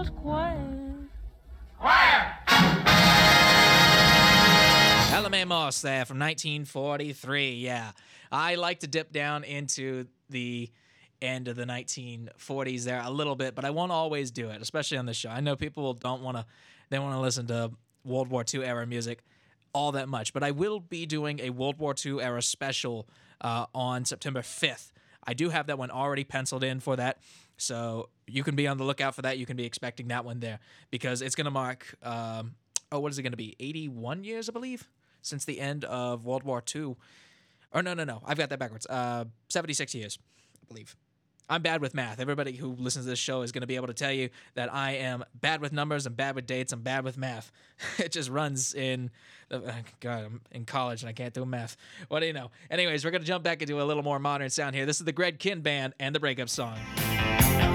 Alabama there from 1943. Yeah, I like to dip down into the end of the 1940s there a little bit, but I won't always do it, especially on this show. I know people don't want to, they want to listen to World War II era music all that much, but I will be doing a World War II era special on September 5th. I do have that one already penciled in for that, so you can be on the lookout for that. You can be expecting that one there because it's going to mark, what is it going to be? 81 years, I believe, since the end of World War II. Or no, I've got that backwards. 76 years, I believe. I'm bad with math. Everybody who listens to this show is going to be able to tell you that I am bad with numbers, I'm bad with dates, I'm bad with math. It just runs in, God, I'm in college and I can't do math. What do you know? Anyways, we're going to jump back into a little more modern sound here. This is the Greg Kihn Band and the Breakup Song.